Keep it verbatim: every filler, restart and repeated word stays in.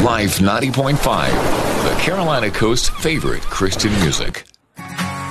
Life ninety point five, the Carolina Coast's favorite Christian music.